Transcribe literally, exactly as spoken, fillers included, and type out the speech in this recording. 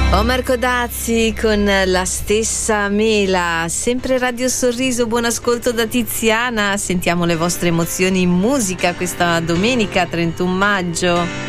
Omar Codazzi con La stessa mela, sempre Radio Sorriso, buon ascolto da Tiziana, sentiamo le vostre emozioni in musica questa domenica trentuno maggio.